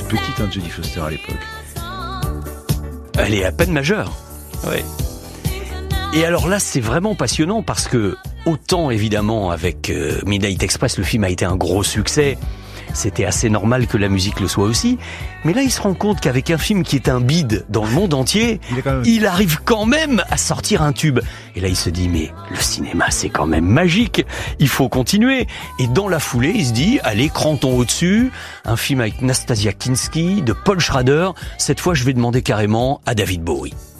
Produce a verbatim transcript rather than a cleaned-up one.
petite, hein, Jodie Foster à l'époque. Elle est à peine majeure. Ouais. Et alors là, c'est vraiment passionnant parce que autant évidemment avec euh, Midnight Express, le film a été un gros succès. C'était assez normal que la musique le soit aussi. Mais là, il se rend compte qu'avec un film qui est un bide dans le monde entier, il, quand même... il arrive quand même à sortir un tube. Et là, il se dit, mais le cinéma, c'est quand même magique. Il faut continuer. Et dans la foulée, il se dit, allez, cranton au-dessus. Un film avec Nastasia Kinski, de Paul Schrader. Cette fois, je vais demander carrément à David Bowie.